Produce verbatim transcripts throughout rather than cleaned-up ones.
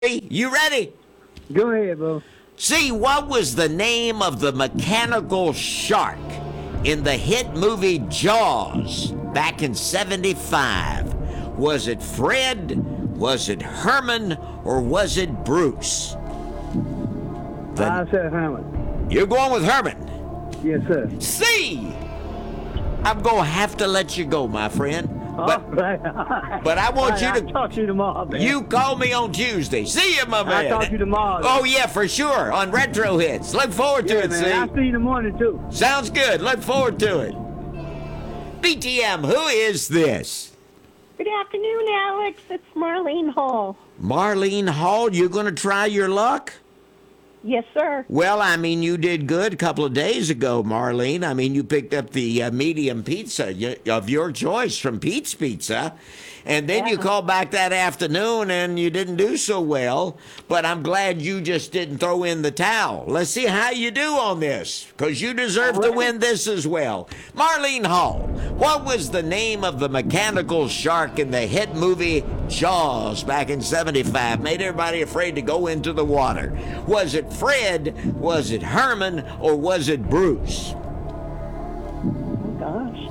You ready? Go ahead, bro. See, what was the name of the mechanical shark in the hit movie Jaws back in seventy-five? Was it Fred? Was it Herman? Or was it Bruce? The- I said Herman. You're going with Herman. Yes, sir. See, I'm going to have to let you go, my friend. But, All right, all right. but I want All right, you I'll to... talk to you tomorrow, man. You call me on Tuesday. See you, my man. I'll talk to you tomorrow. Oh, yeah, for sure. On Retro Hits. Look forward to yeah, it, man. see? I'll see you in the morning, too. Sounds good. Look forward to it. B T M, who is this? Good afternoon, Alex. It's Marlene Hall. Marlene Hall, you going to try your luck? Yes, sir. Well, I mean, you did good a couple of days ago, Marlene. I mean, you picked up the uh, medium pizza y- of your choice from Pete's Pizza. And then you Yeah. called back that afternoon and you didn't do so well. But I'm glad you just didn't throw in the towel. Let's see how you do on this, because you deserve to win this as well. Marlene Hall, what was the name of the mechanical shark in the hit movie Jaws back in seventy-five? Made everybody afraid to go into the water. Was it Fred? Was it Herman? Or was it Bruce? Oh, gosh.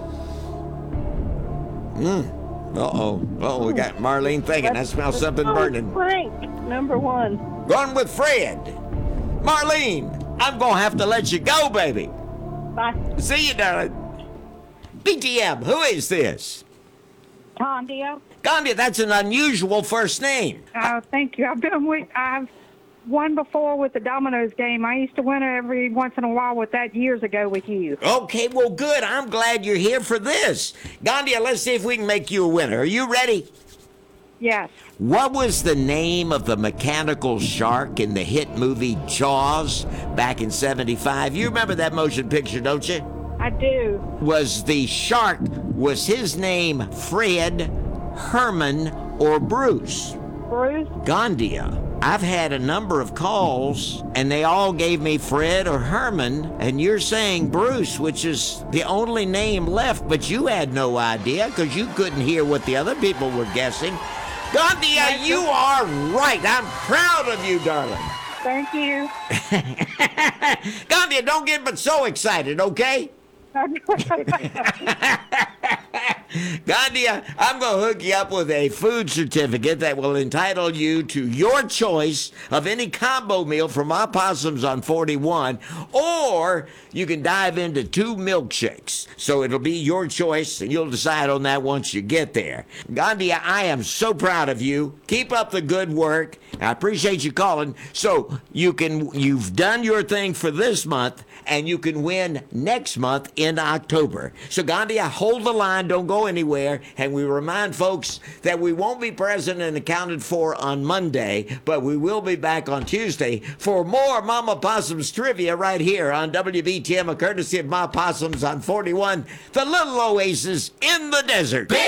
Uh-oh. Uh-oh, we got Marlene thinking. I smell something Oh, burning. Frank, number one. Going with Fred. Marlene, I'm going to have to let you go, baby. Bye. See you, darling. B T M, who is this? Tondio. Gandhi, that's an unusual first name. Uh, thank you. I've been with, I've won before with the Domino's game. I used to win every once in a while with that years ago with you. Okay, well, good. I'm glad you're here for this. Gandhi, let's see if we can make you a winner. Are you ready? Yes. What was the name of the mechanical shark in the hit movie Jaws back in seventy-five? You remember that motion picture, don't you? I do. Was the shark, was his name Fred, Herman, or Bruce? Bruce. Gandia. I've had a number of calls, and they all gave me Fred or Herman, and you're saying Bruce, which is the only name left, but you had no idea because you couldn't hear what the other people were guessing. Gandia, you are right. I'm proud of you, darling. Thank you. Gandia, don't get but so excited, okay? Gandia, I'm going to hook you up with a food certificate that will entitle you to your choice of any combo meal from Opossums on forty-one, or you can dive into two milkshakes. So it'll be your choice, and you'll decide on that once you get there. Gandia, I am so proud of you. Keep up the good work. I appreciate you calling. So you can, you've done your thing for this month, and you can win next month in October. So Gandia, hold the line, don't go anywhere, and we remind folks that we won't be present and accounted for on Monday, but we will be back on Tuesday for more Mama Possums trivia right here on W B T M, a courtesy of Ma Possums on forty-one, the little oasis in the desert. Big